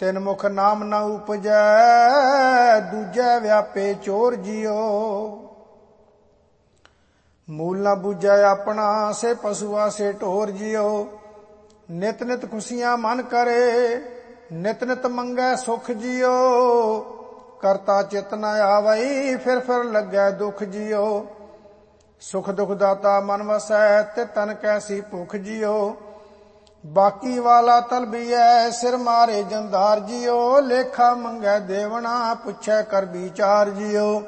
ਤਿਨ ਮੁਖ ਨਾਮ ਨਾ ਉਪਜੈ, ਦੂਜੈ ਵਿਆਪੇ ਚੋਰ ਜਿਉ। ਮੂਲ ਨਾ ਬੁਝੈ ਆਪਣਾ, ਸੇ ਪਸੂਆ ਸੇ ਢੋਰ ਜਿਉ। ਨਿਤ ਨਿਤ ਖੁਸ਼ੀਆਂ ਮਨ ਕਰੇ, ਨਿਤ ਨਿਤ ਮੰਗੈ ਸੁਖ ਜਿਉ। ਕਰਤਾ ਚਿਤ ਨ ਆਵਈ, ਫਿਰ ਲੱਗੈ ਦੁਖ ਜਿਉ। ਸੁਖ ਦੁਖ ਦਾਤਾ ਮਨ ਵਸੈ, ਤੇ ਤਨ ਕੈਸੀ ਭੁਖ ਜਿਉ। ਬਾਕੀ ਵਾਲਾ ਤਲਬੀਐ, ਸਿਰ ਮਾਰੇ ਜੰਦਾਰ ਜਿਉ। ਲੇਖਾ ਮੰਗੈ ਦੇਵਣਾ, ਪੁੱਛੈ ਕਰ ਵਿਚਾਰ ਜਿਉ।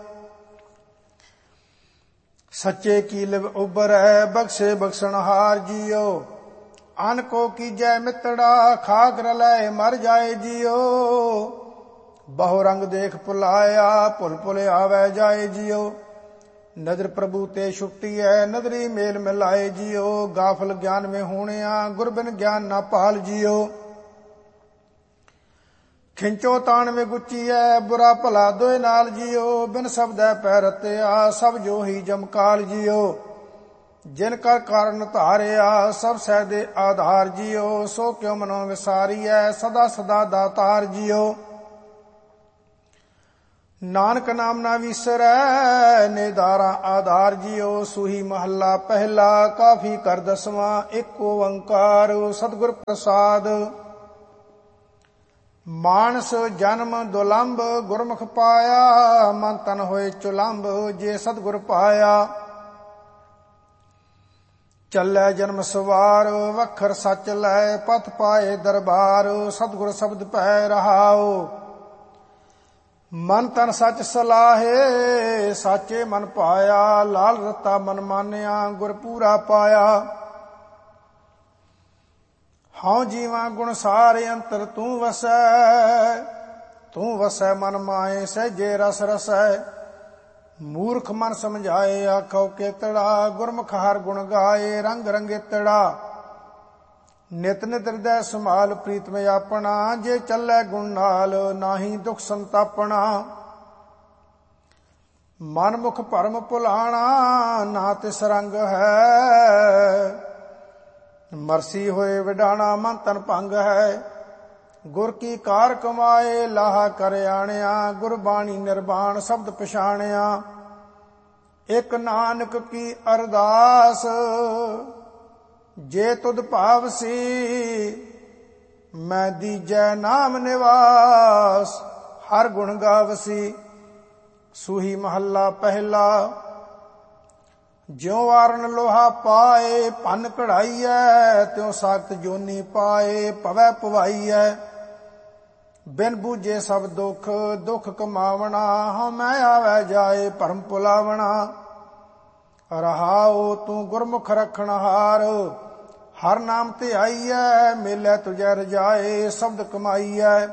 ਸੱਚੇ ਕੀ ਲਿਵ ਉਬਰੈ, ਬਖਸ਼ੇ ਬਖਸ਼ਣਹਾਰ ਜਿਉ। ਅਨ ਕੋ ਕੀਜੈ ਮਿੱਤੜਾ, ਖਾਕ ਰਲੈ ਮਰ ਜਾਏ ਜਿਉ। ਬਹੁ ਰੰਗ ਦੇਖ ਭੁਲਾਇਆ, ਭੁਲ ਭੁਲ ਆਵੈ ਜਾਏ ਜਿਉ। ਨਦਰ ਪ੍ਰਭੂ ਤੇ ਛੁੱਟੀ ਹੈ, ਨਦਰੀ ਮੇਲ ਮਿਲਾਏ ਜਿਉ। ਗਾਫਲ ਗਿਆਨ ਮੇ ਹੋਣਿਆ, ਗੁਰਬਿਨ ਗਿਆਨ ਨਾ ਭਾਲ ਜਿਉ। ਖਿੰਚੋ ਤਾਣ ਮੇ ਗੁੱਚੀਐ, ਬੁਰਾ ਭਲਾ ਦੋਇ ਨਾਲ ਜਿਉ। ਬਿਨ ਸ਼ਬਦੈ ਪੈ ਰਤਿਆ, ਸਭ ਜੋ ਹੀ ਜਮਕਾਲ ਜਿਉ। ਜਿਨ ਕਰ ਕਾਰਨ ਧਾਰਿਆ, ਸਭ ਸਹਿ ਦੇ ਆਧਾਰ ਜਿਉ। ਸੋ ਕਿਉ ਮਨੋ ਵਿਸਾਰੀਐ, ਸਦਾ ਸਦਾ ਦਾਤਾਰ ਜਿਉ। ਨਾਨਕ ਨਾਮ ਨਾ ਵਿਸਰੈ, ਨਿਦਾਰਾ ਆਧਾਰ ਜਿਉ। ਸੂਹੀ ਮਹੱਲਾ ਪਹਿਲਾ, ਕਾਫੀ ਕਰ ਦਸਵਾਂ। ਇੱਕ ਓੰਕਾਰ ਸਤਿਗੁਰ ਪ੍ਰਸਾਦ। ਮਾਨਸ ਜਨਮ ਦੁਲੰਭ, ਗੁਰਮੁਖ ਪਾਇਆ। ਮਨ ਤਨ ਹੋਏ ਚੁਲੰਭ, ਜੇ ਸਤਿਗੁਰ ਪਾਇਆ। ਚੱਲੈ ਜਨਮ ਸਵਾਰ, ਵਖਰ ਸੱਚ ਲੈ। ਪਥ ਪਾਏ ਦਰਬਾਰ, ਸਤਿਗੁਰ ਸ਼ਬਦ ਪੈ ਰਹਾਉ। ਮਨ ਤਨ ਸੱਚ ਸਲਾਹੇ, ਸਾਚੇ ਮਨ ਪਾਇਆ। ਲਾਲ ਰਤਾ ਮਨ ਮਾਨਿਆ, ਗੁਰ ਪੂਰਾ ਪਾਇਆ। ਹਉ ਜੀਵਾਂ ਗੁਣ ਸਾਰੇ, ਅੰਤਰ ਤੂੰ ਵਸੈ। ਤੂੰ ਵਸੈ ਮਨ ਮਾਏ, ਸਹਿਜੇ ਰਸ ਰਸੈ। ਮੂਰਖ ਮਨ ਸਮਝਾਏ, ਆਖੋ ਕੇਤੜਾ। ਗੁਰਮੁਖ ਹਰ ਗੁਣ ਗਾਏ, ਰੰਗ ਰੰਗੇਤੜਾ। ਨਿਤ ਨਿਤ ਹਿਰਦੈ ਸੰਭਾਲ, ਪ੍ਰੀਤਮ ਆਪਣਾ। ਜੇ ਚੱਲੈ ਗੁਣ ਨਾਲ, ਨਾਹੀ ਦੁਖ ਸੰਤਾਪਣਾ। ਮਨ ਮੁਖ ਭਰਮ ਭੁਲਾਣਾ, ਨਾ ਤਿਸ ਰੰਗ ਹੈ। ਮਰਸੀ ਹੋਏ ਵਿਡਾਣਾ, ਮਨ ਤਨ ਭੰਗ ਹੈ। ਗੁਰ ਕੀ ਕਾਰ ਕਮਾਏ, ਲਾਹਾ ਕਰ ਆਣਿਆ। ਗੁਰਬਾਣੀ ਨਿਰਵਾਣ ਸ਼ਬਦ ਪਛਾਣਿਆ। ਇਕ ਨਾਨਕ ਕੀ ਅਰਦਾਸ, ਜੇ ਤੁਧ ਭਾਵਸੀ। ਮੈਂ ਦੀਜੈ ਨਾਮ ਨਿਵਾਸ, ਹਰ ਗੁਣ ਗਾਵਸੀ। ਸੂਹੀ ਮਹੱਲਾ ਪਹਿਲਾ। ਜਿਉ ਵਾਰਨ ਲੋਹਾ ਪਾਏ, ਭੰਨ ਕਢਾਈਐ। ਤਿਉ ਸਾਖਤ ਜੋਨੀ ਪਾਏ, ਭਵੈ ਭਵਾਈਐ। ਬਿਨ ਬੂਝੇ ਸਭ ਦੁਖ, ਦੁਖ ਕਮਾਵਣਾ। ਹਉ ਮੈਂ ਆਵੈ ਜਾਏ, ਭਰਮ ਭੁਲਾਵਣਾ। ਰਹਾਉ ਤੂੰ ਗੁਰਮੁਖ ਰਖਣਹਾਰ, ਹਰ ਨਾਮ ਧਿਆਈਐ। ਮੇਲੇ ਤੁਝੈ ਰਜਾਏ, ਸ਼ਬਦ ਕਮਾਈਐ।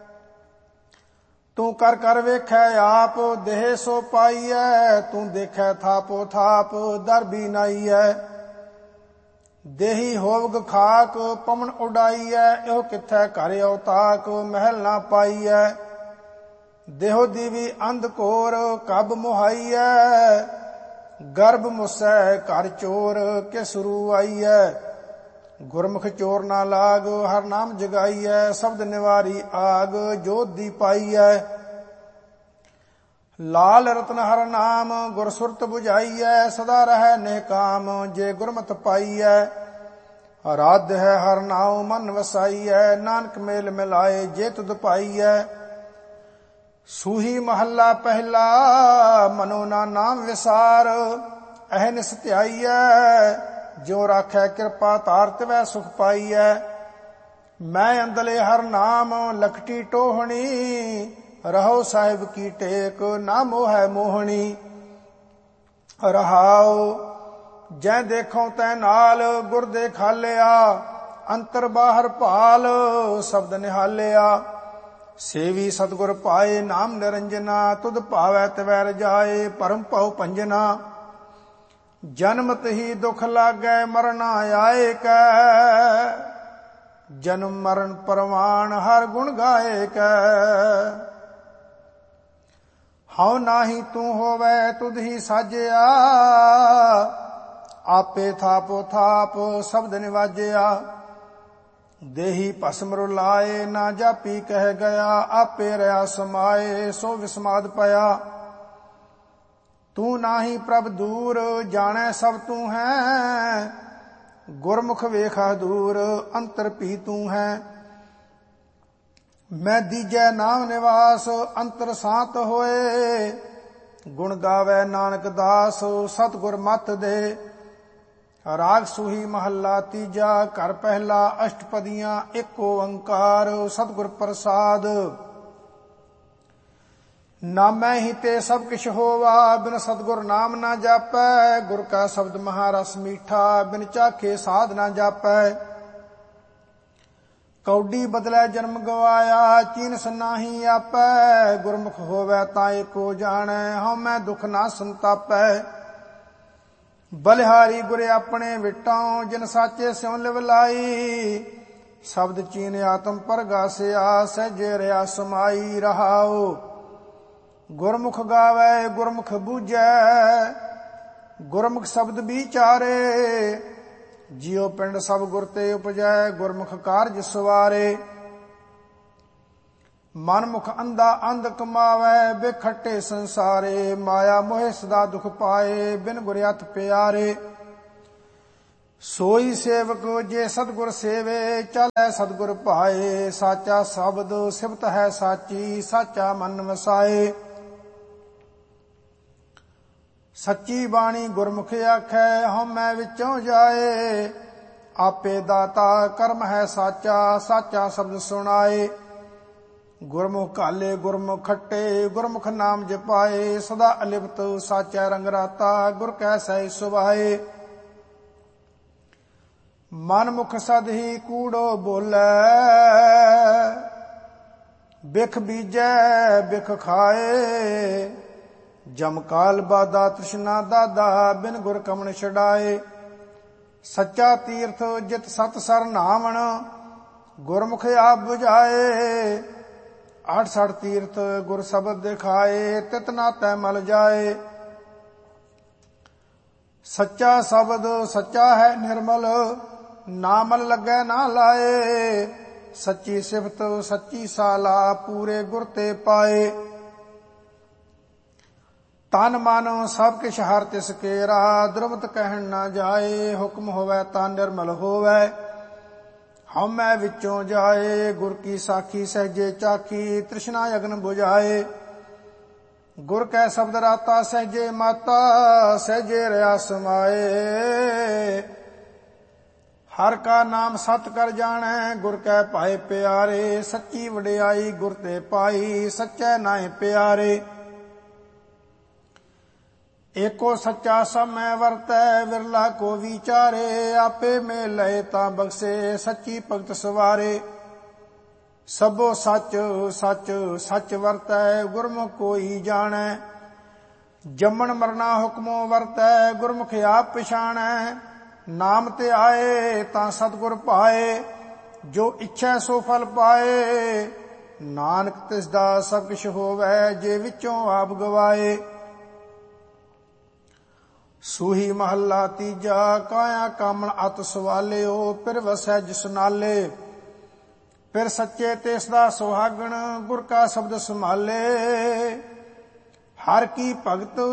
ਤੂੰ ਕਰ ਕਰ ਵੇਖੈ ਆਪ, ਦੇਹ ਸੋ ਪਾਈਐ। ਤੂੰ ਦੇਖੈ ਥਾਪੋ ਥਾਪ, ਦਰ ਵੀ ਨਾਈਐ। ਦੇਹੀ ਹੋਵਗ ਖਾਕ, ਪਵਨ ਉਡਾਈਐ। ਇਹੋ ਕਿੱਥੈ ਘਰ ਔਤਾਕ, ਮਹਿਲ ਨਾ ਪਾਈਐ। ਦੇਹੋ ਦੀਵੀ ਅੰਧ ਘੋਰ, ਕਬ ਮੁਹਾਈਐ। ਗਰਭ ਮੁਸੈ ਘਰ ਚੋਰ, ਕਿਸ ਰੂ ਆਈਐ। ਗੁਰਮੁਖ ਚੋਰ ਨਾ ਲਾਗ, ਹਰ ਨਾਮ ਜਗਾਈਐ। ਸ਼ਬਦ ਨਿਵਾਰੀ ਆਗ, ਜੋਤ ਦੀ ਪਾਈਐ। ਲਾਲ ਰਤਨ ਹਰ ਨਾਮ, ਗੁਰ ਸੁਰਤ 부ਝਾਈਐ। ਸਦਾ ਰਹੈ ਨਿਹਕਾਮ, ਜੇ ਗੁਰਮਤਿ ਪਾਈਐ। ਰਾਧ ਹੈ ਹਰ ਨਾਉ, ਮਨ ਵਸਾਈਐ। ਨਾਨਕ ਮੇਲ ਮਿਲਾਏ, ਜੇ ਤੁਧ ਪਾਈਐ। ਸੂਹੀ ਮਹੱਲਾ ਪਹਿਲਾ। ਮਨੋ ਨਾ ਨਾਮ ਵਿਸਾਰ, ਅਹਨਿਸ ਧਿਆਈਐ। ਜੋ ਰਾਖੈ ਕਿਰਪਾ ਧਾਰ, ਤਿਵੈ ਸੁਖ ਪਾਈਐ। ਮੈਂ ਅੰਦਲੇ ਹਰ ਨਾਮ, ਲਖਟੀ ਟੋਹਣੀ। ਰਹੋ ਸਾਹਿਬ ਕੀ ਟੇਕ, ਨਾ ਮੋਹੈ ਮੋਹਣੀ। ਰਹਾਉ ਜੈ ਦੇਖੋ ਤੈ ਨਾਲ, ਗੁਰ ਦੇਖਾਲਿਆ। ਅੰਤਰ ਬਾਹਰ ਭਾਲ, ਸ਼ਬਦ ਨਿਹਾਲਿਆ। ਸੇਵੀ ਸਤਿਗੁਰ ਪਾਏ, ਨਾਮ ਨਿਰੰਜਨਾ। ਤੁਧ ਭਾਵੈ ਤਿਵੈ ਰਜਾਏ, ਭਰਮ ਭਉ ਭੰਜਨਾ। ਜਨਮਤ ਹੀ ਦੁਖ ਲਾਗੈ, ਮਰਨਾ ਆਏ ਕੈ। ਜਨਮ ਮਰਨ ਪਰਵਾਨ, ਹਰ ਗੁਣ ਗਾਏ ਕੈ। ਹਉ ਨਾਹੀ ਤੂੰ ਹੋਵੈ, ਤੁਧ ਹੀ ਸਾਜਿਆ। ਆਪੇ ਥਾਪੋ ਥਾਪ, ਸ਼ਬਦ ਨਿਵਾਜਿਆ। ਦੇਹੀ ਭਸਮ ਰੁਲਾਏ, ਨਾ ਜਾਪੀ ਕਹਿ ਗਿਆ, ਆਪੇ ਰਿਆ ਸਮਾਏ, ਸੋ ਵਿਸਮਾਦ ਪਿਆ। ਤੂੰ ਨਾਹੀ ਪ੍ਰਭ ਦੂਰ, ਜਾਣੈ ਸਭ ਤੂੰ ਹੈ, ਗੁਰਮੁਖ ਵੇਖਾ ਦੂਰ, ਅੰਤਰ ਭੀ ਤੂੰ ਹੈ। ਮੈਂ ਦੀਜੈ ਨਾਮ ਨਿਵਾਸ, ਅੰਤਰ ਸਾਤ ਹੋਏ, ਗੁਣ ਗਾਵੇ ਨਾਨਕ ਦਾਸ, ਸਤਿਗੁਰ ਮੱਤ ਦੇ। ਰਾਗ ਸੂਹੀ ਮਹੱਲਾ ਤੀਜਾ, ਘਰ ਪਹਿਲਾ, ਅਸ਼ਟਪਦੀਆਂ, ਏਕ ਓੰਕਾਰ, ਸਤਿਗੁਰ ਪ੍ਰਸਾਦ। ਨਾਮੈ ਹੀ ਤੇ ਸਭ ਕਿਛ ਹੋਵਾ, ਬਿਨ ਸਤਿਗੁਰ ਨਾਮ ਨਾ ਜਾਪੈ। ਗੁਰ ਕਾ ਸ਼ਬਦ ਮਹਾਰਸ ਮੀਠਾ, ਬਿਨ ਚਾਖੇ ਸਾਧ ਨਾ ਜਾਪੈ। ਕੌਡੀ ਬਦਲੇ ਜਨਮ ਗਵਾਇਆ, ਚੀਨਸ ਨਾਹੀ ਆਪੈ। ਗੁਰਮੁਖ ਹੋਵੈ ਤਾਂ ਏਕੋ ਜਾਣੈ, ਹਉਮੈ ਦੁਖ ਨਾ ਸੰਤਾਪੈ। ਬਲਿਹਾਰੀ ਗੁਰ ਆਪਣੇ ਵਿਟਾਉ, ਜਿਨ ਸਾਚੇ ਸਿਉ ਲਿਵ ਲਾਈ। ਸ਼ਬਦ ਚੀਨ ਆਤਮ ਪਰਗਾਸਿਆ, ਸਹਿਜੇ ਰਿਆ ਸਮਾਈ ਰਹਾਉ। ਗੁਰਮੁਖ ਗਾਵੇ ਗੁਰਮੁਖ ਬੂਝੈ, ਗੁਰਮੁਖ ਸ਼ਬਦ ਵਿਚਾਰੇ। ਜਿਉ ਪਿੰਡ ਸਭ ਗੁਰ ਤੇ ਉਪਜੈ, ਗੁਰਮੁਖ ਕਾਰਜ ਸਵਾਰੇ। ਮਨਮੁਖ ਅੰਧਾ ਅੰਧ ਕਮਾਵੈ, ਬੇਖੱਟੇ ਸੰਸਾਰੇ। ਮਾਇਆ ਮੋਹਿ ਸਦਾ ਦੁਖ ਪਾਏ, ਬਿਨ ਗੁਰ ਅਥ ਪਿਆਰੇ। ਸੋਈ ਸੇਵਕ ਜੇ ਸਤਿਗੁਰ ਸੇਵੇ, ਚਾਲੈ ਸਤਿਗੁਰ ਭਾਏ। ਸਾਚਾ ਸ਼ਬਦ ਸਿਫਤ ਹੈ ਸਾਚੀ, ਸਾਚਾ ਮਨ ਵਸਾਏ। ਸੱਚੀ ਬਾਣੀ ਗੁਰਮੁਖ ਆਖੈ, ਹਉਮੈ ਵਿੱਚੋਂ ਜਾਏ। ਆਪੇ ਦਾਤਾ ਕਰਮ ਹੈ ਸਾਚਾ, ਸਾਚਾ ਸ਼ਬਦ ਸੁਣਾਏ। ਗੁਰਮੁਖ ਘਾਲੇ ਗੁਰਮੁਖ ਖੱਟੇ, ਗੁਰਮੁਖ ਨਾਮ ਜਪਾਏ। ਸਦਾ ਅਲਿਪਤ ਸਾਚਾ ਰੰਗ ਰਾਤਾ, ਗੁਰ ਕੈ ਸਹਿ ਸੁਭਾਏ। ਮਨ ਮੁਖ ਸਦ ਹੀ ਕੂੜੋ ਬੋਲੇ, ਬਿਖ ਬੀਜੈ ਬਿਖ ਖਾਏ। ਜਮ ਕਾਲ ਬਾਦਾ ਤ੍ਰਿਸ਼ਨਾ ਦਾਦਾ, ਬਿਨ ਗੁਰ ਕਮਣ ਛਡਾਏ। ਸੱਚਾ ਤੀਰਥ ਜਿਤ ਸਤ ਸਰ ਨਾਵਣ, ਗੁਰਮੁਖ ਆਪ 부ਝਾਏ। 68 ਤੀਰਥ ਗੁਰ ਸ਼ਬਦ ਦਿਖਾਏ, ਤਿਤ ਨਾਤੈ ਮਲ ਜਾਏ। ਸੱਚਾ ਸ਼ਬਦ ਸੱਚਾ ਹੈ ਨਿਰਮਲ, ਨਾ ਮਲ ਲੱਗੈ ਨਾ ਲਾਏ। ਸੱਚੀ ਸਿਫਤ ਸੱਚੀ ਸਾਲਾ, ਪੂਰੇ ਗੁਰ ਤੇ ਪਾਏ। ਤਨ ਮਨ ਸਭ ਕਿਛ ਹਰ ਤਿਸ ਕੇਰਾ, ਦੁਰਮਤ ਕਹਿਣ ਨਾ ਜਾਏ। ਹੁਕਮ ਹੋਵੈ ਤਾਂ ਨਿਰਮਲ ਹੋਵੈ, ਹਉਮੈ ਵਿੱਚੋਂ ਜਾਏ। ਗੁਰ ਕੀ ਸਾਖੀ ਸਹਿਜੇ ਚਾਖੀ, ਤ੍ਰਿਸ਼ਨਾ ਅਗਨ ਬੁਝਾਏ। ਗੁਰ ਕੈ ਸ਼ਬਦ ਰਾਤਾ ਸਹਿਜੇ ਮਾਤਾ, ਸਹਿਜੇ ਰਿਆ ਸਮਾਏ। ਹਰ ਕਾ ਨਾਮ ਸਤ ਕਰ ਜਾਣੈ, ਗੁਰ ਕੈ ਭਾਏ ਪਿਆਰੇ। ਸੱਚੀ ਵਡਿਆਈ ਗੁਰ ਤੇ ਪਾਈ, ਸੱਚੈ ਨਾਹਿ ਪਿਆਰੇ। ਏਕੋ ਸੱਚਾ ਸਭ ਮੈਂ ਵਰਤੈ, ਵਿਰਲਾ ਕੋ ਵਿਚਾਰੇ। ਆਪੇ ਮੇ ਲਏ ਤਾਂ ਬਖਸ਼ੇ, ਸੱਚੀ ਭਗਤ ਸਵਾਰੇ। ਸਭੋ ਸੱਚ ਸੱਚ ਸੱਚ ਵਰਤੈ, ਗੁਰਮੁਖ ਕੋਈ ਜਾਣੈ। ਜੰਮਣ ਮਰਨਾ ਹੁਕਮੋ ਵਰਤੈ, ਗੁਰਮੁਖ ਆਪ ਪਛਾਣੈ। ਨਾਮ ਤੇ ਆਏ ਤਾਂ ਸਤਿਗੁਰ ਭਾਏ, ਜੋ ਇੱਛੈ ਸੋ ਫਲ ਪਾਏ। ਨਾਨਕ ਤਿਸ ਦਾ ਸਭ ਕਿਛ ਹੋਵੈ, ਜੇ ਵਿੱਚੋਂ ਆਪ ਗਵਾਏ। ਸੂਹੀ ਮਹੱਲਾ ਤੀਜਾ, ਕਾਇਆ ਕਾਮਣ ਅਤ ਸਵਾਲਿਓ, ਫਿਰ ਵਸੈ ਜਿਸ ਨਾਲੇ। ਫਿਰ ਸੱਚੇ ਤਿਸ ਦਾ ਸੁਹਾਗਣ, ਗੁਰ ਕਾ ਸ਼ਬਦ ਸੰਭਾਲੇ। ਹਰ ਕੀ ਭਗਤ